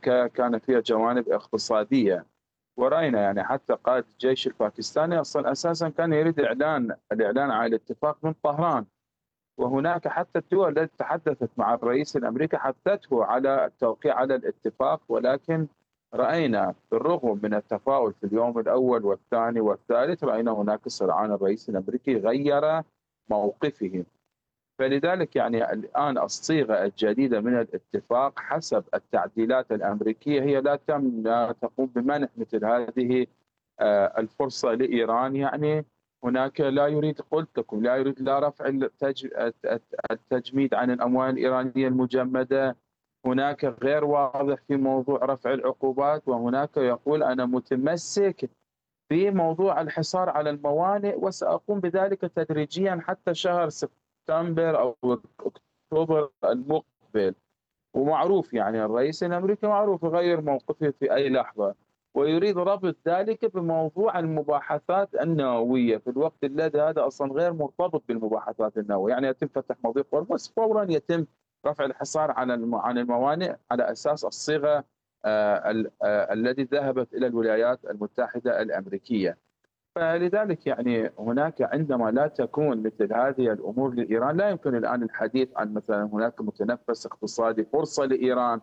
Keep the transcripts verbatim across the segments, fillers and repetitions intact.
هناك كان فيها جوانب اقتصادية. ورأينا يعني حتى قائد الجيش الباكستاني أصلا أساسا كان يريد إعلان الإعلان عن الاتفاق من طهران، وهناك حتى الدول التي تحدثت مع الرئيس الأمريكي حثته على التوقيع على الاتفاق، ولكن رأينا بالرغم من التفاؤل في اليوم الأول والثاني والثالث رأينا هناك سرعان الرئيس الأمريكي غير موقفه. فلذلك يعني الآن الصيغة الجديدة من الاتفاق حسب التعديلات الأمريكية هي لا تم لا تقوم بمنح مثل هذه آه، الفرصة لإيران. يعني هناك لا يريد، قلت لكم، لا يريد لا رفع التج- التجميد عن الأموال الإيرانية المجمدة، هناك غير واضح في موضوع رفع العقوبات، وهناك يقول أنا متمسك في موضوع الحصار على الموانئ وسأقوم بذلك تدريجيا حتى شهر سبتمبر أو أكتوبر المقبل. ومعروف يعني الرئيس الأمريكي معروف يغير موقفه في أي لحظة، ويريد ربط ذلك بموضوع المباحثات النووية في الوقت الذي هذا أصلا غير مرتبط بالمباحثات النووية. يعني يتم فتح مضيق هرمز فورا يتم رفع الحصار عن عن الموانئ على أساس الصيغة آه آه التي ذهبت إلى الولايات المتحدة الأمريكية. فلذلك يعني هناك عندما لا تكون مثل هذه الامور لايران لا يمكن الان الحديث عن مثلا هناك متنفس اقتصادي، فرصه لايران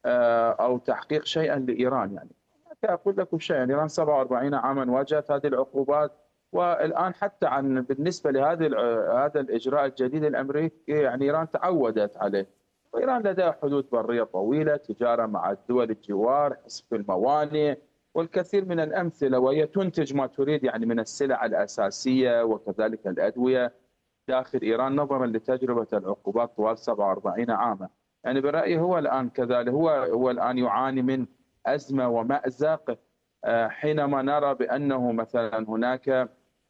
او تحقيق شيئا لايران. يعني اقول لكم شيء، يعني ايران سبعة وأربعين عاما واجهت هذه العقوبات، والان حتى عن بالنسبه لهذه هذا الاجراء الجديد الامريكي يعني ايران تعودت عليه. وايران لديها حدود بريه طويله، تجاره مع الدول الجوار، حصف الموانئ والكثير من الأمثلة، وهي تنتج ما تريد يعني من السلع الأساسية وكذلك الأدوية داخل إيران نظرا لتجربة العقوبات طوال سبعة وأربعين عاما. يعني برأيي هو الآن كذلك هو هو الآن يعاني من أزمة ومأزق حينما نرى بأنه مثلا هناك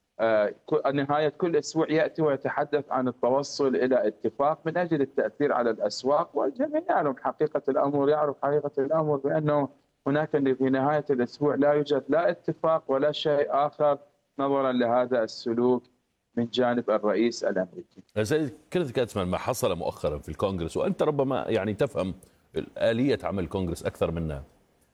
نهاية كل أسبوع يأتي ويتحدث عن التوصل إلى اتفاق من أجل التأثير على الأسواق، والجميع يعلم حقيقة الأمر، يعرف حقيقة الأمر بأنه هناك في نهاية الأسبوع لا يوجد لا اتفاق ولا شيء آخر نظرا لهذا السلوك من جانب الرئيس الأمريكي. سيد كينيث كاتسمان، ما حصل مؤخرا في الكونغرس، وأنت ربما يعني تفهم آلية عمل الكونغرس أكثر منا،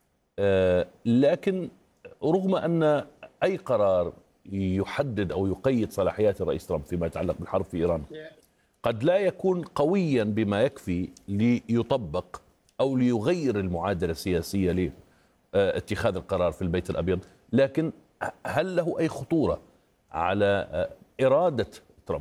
لكن رغم أن أي قرار يحدد أو يقيد صلاحيات الرئيس ترامب فيما يتعلق بالحرب في إيران قد لا يكون قويا بما يكفي ليطبق أو ليغير المعادلة السياسية لاتخاذ القرار في البيت الأبيض، لكن هل له أي خطورة على إرادة ترامب؟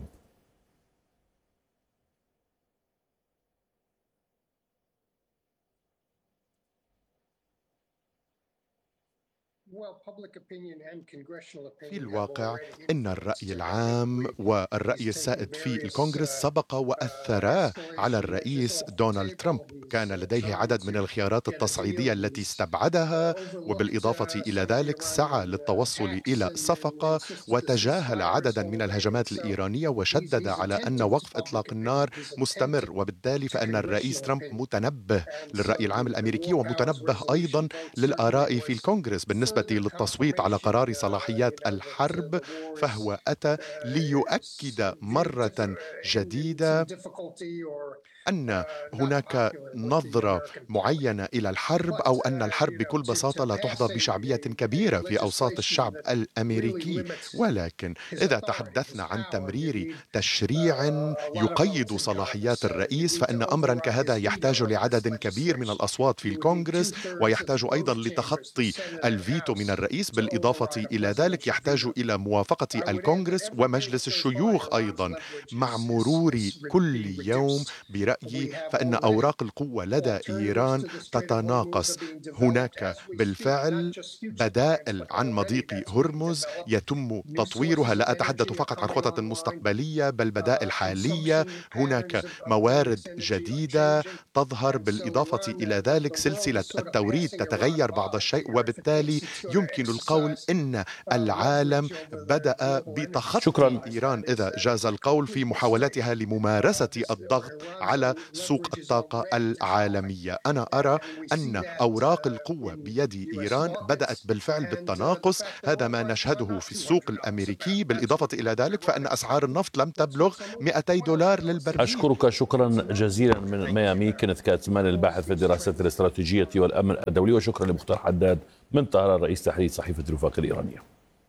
في الواقع إن الرأي العام والرأي السائد في الكونغرس سبق وأثرا على الرئيس دونالد ترامب. كان لديه عدد من الخيارات التصعيدية التي استبعدها، وبالإضافة إلى ذلك سعى للتوصل إلى صفقة وتجاهل عددا من الهجمات الإيرانية وشدد على أن وقف إطلاق النار مستمر. وبالتالي فإن الرئيس ترامب متنبه للرأي العام الأمريكي ومتنبه أيضا للآراء في الكونغرس. بالنسبة للتصويت على قرار صلاحيات الحرب فهو أتى ليؤكد مرة جديدة أن هناك نظرة معينة إلى الحرب، أو أن الحرب بكل بساطة لا تحظى بشعبية كبيرة في أوساط الشعب الأمريكي. ولكن إذا تحدثنا عن تمرير تشريع يقيد صلاحيات الرئيس فإن أمرا كهذا يحتاج لعدد كبير من الأصوات في الكونغرس، ويحتاج أيضا لتخطي الفيتو من الرئيس. بالإضافة إلى ذلك يحتاج إلى موافقة الكونغرس ومجلس الشيوخ أيضا. مع مرور كل يوم برأيي فإن أوراق القوة لدى إيران تتناقص. هناك بالفعل بدائل عن مضيق هرمز يتم تطويرها، لا أتحدث فقط عن خطط مستقبلية بل بدائل حالية. هناك موارد جديدة تظهر، بالإضافة إلى ذلك سلسلة التوريد تتغير بعض الشيء، وبالتالي يمكن القول إن العالم بدأ بتخطي شكرا. إيران إذا جاز القول في محاولتها لممارسة الضغط على على سوق الطاقة العالمية. أنا أرى أن أوراق القوة بيد إيران بدأت بالفعل بالتناقص، هذا ما نشهده في السوق الأمريكي. بالإضافة إلى ذلك فإن أسعار النفط لم تبلغ مئتي دولار للبرميل. أشكرك شكرا جزيلا من ميامي كينيث كاتمان الباحث في الدراسات الاستراتيجية والأمن الدولي، وشكرا لمختار حداد من طهران رئيس تحرير صحيفة الوفاق الإيرانية.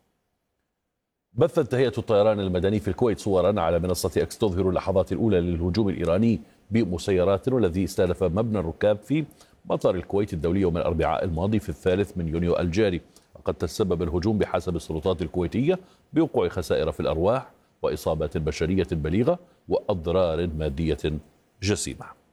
بثت هيئة الطيران المدني في الكويت صورا على منصة اكس تظهر اللحظات الأولى للهجوم الإيراني بمسيرات والذي استهدف مبنى الركاب في مطار الكويت الدولي يوم الأربعاء الماضي في الثالث من يونيو الجاري. وقد تسبب الهجوم بحسب السلطات الكويتية بوقوع خسائر في الأرواح وإصابات بشرية بليغة وأضرار مادية جسيمة.